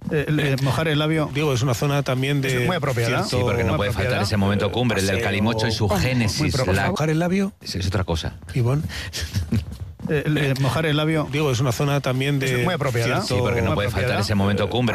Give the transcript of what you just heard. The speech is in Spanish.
Mojar el labio. Digo, es una zona también de... Es muy apropiada. Sí, porque no puede faltar ese momento cumbre, el del calimocho y su génesis. ¿Mojar el labio? Es otra cosa. Ivonne. Mojar el labio. Digo, es una zona también de... Es muy apropiada. Sí, porque no puede faltar ese momento cumbre.